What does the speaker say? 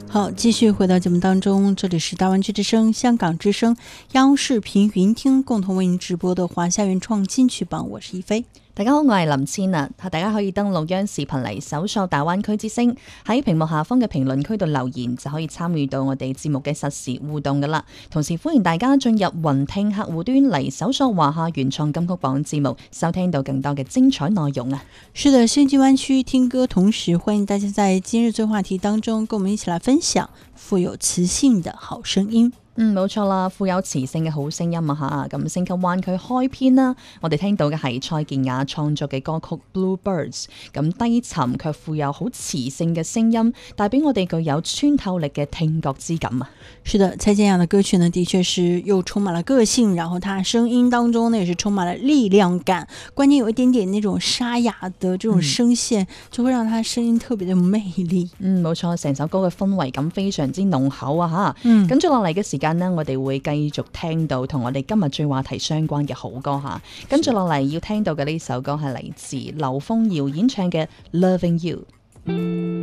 好，继续回到節目當中，這裡是大灣區之聲、香港之聲、央視頻雲聽共同為您直播的華夏原創金曲榜，我是一菲。 大家好，我係林千啊，大家可以登錄央視頻嚟搜索大灣區之聲，喺屏幕下方嘅評論區度留言就可以參與到我哋節目嘅實時互動噶啦。同時歡迎大家進入雲聽客戶端嚟搜索華夏原創金曲榜節目，收聽到更多嘅精彩內容啊。 是的，先進灣區聽歌，同時歡迎大家在今日最話題當中跟我們一起來分享富有磁性的好聲音。 冇錯啦，富有磁性嘅好聲音啊吓，咁星級灣區開篇啦，我哋聽到嘅係蔡健雅創作嘅歌曲 Bluebirds， 咁低沉卻富有好磁性嘅聲音，帶俾我哋具有穿透力嘅聽覺之感啊。 是的，蔡健雅的歌曲呢，的確是又充滿了個性，然後她聲音當中呢，也是充滿了力量感，關鍵有一點點那種沙啞的這種聲線，就會讓她聲音特別的魅力。 冇錯，成首歌嘅氛圍感非常之濃厚啊吓。跟住落嚟嘅時間呢，我哋會繼續聽到同我哋今日最話題相關嘅好歌吓。跟住落嚟要聽到嘅呢首歌係嚟自劉鳳堯演唱嘅 Loving You。